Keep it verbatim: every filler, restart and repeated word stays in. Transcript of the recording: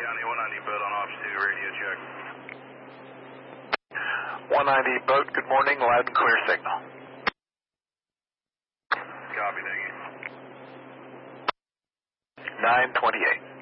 County, one ninety boat on off two, radio check. one ninety boat, good morning, loud and clear signal. Copy, thank you. nine twenty-eight.